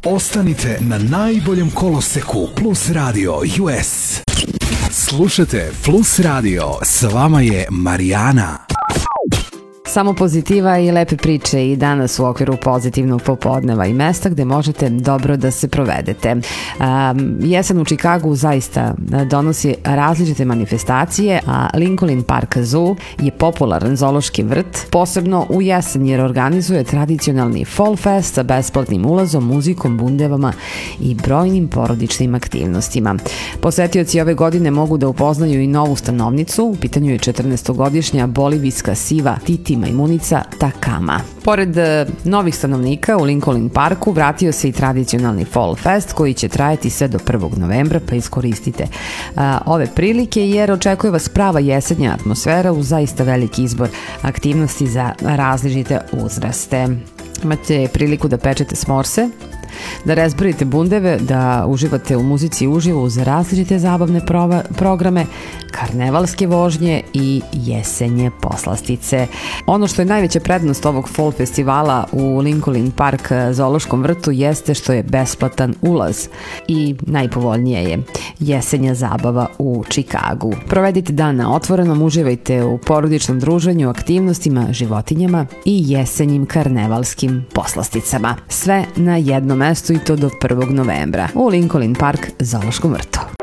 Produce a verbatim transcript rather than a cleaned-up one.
Ostanite na najboljem koloseku Plus Radio U S. Slušajte Plus Radio, s vama je Marijana. Samo pozitiva i lepe priče i danas u okviru pozitivnog popodneva i mesta gde možete dobro da se provedete. Um, jesen u Čikagu zaista donosi različite manifestacije, a Lincoln Park Zoo je popularan zoološki vrt, posebno u jesen jer organizuje tradicionalni Fall Fest sa besplatnim ulazom, muzikom, bundevama i brojnim porodičnim aktivnostima. Posetioci ove godine mogu da upoznaju i novu stanovnicu, u pitanju je četrnaestogodišnja bolivijska siva Titi majmunica Takama. Pored uh, novih stanovnika u Lincoln Parku vratio se i tradicionalni Fall Fest koji će trajati sve do prvog novembra, pa iskoristite uh, ove prilike jer očekuje vas prava jesenja atmosfera uz zaista veliki izbor aktivnosti za različite uzraste. Imate priliku da pečete smorse, da razborite bundeve, da uživate u muzici uživo uz različite zabavne prova, programe, karnevalske vožnje i jesenje poslastice. Ono što je najveća prednost ovog Fall festivala u Lincoln Park zoološkom vrtu jeste što je besplatan ulaz i najpovoljnije je jesenja zabava u Čikagu. Provedite dan na otvorenom, uživajte u porodičnom druženju, aktivnostima, životinjama i jesenjim karnevalskim poslasticama. Sve na jednom mestu i to do prvog novembra u Lincoln Park zoološkom vrtu.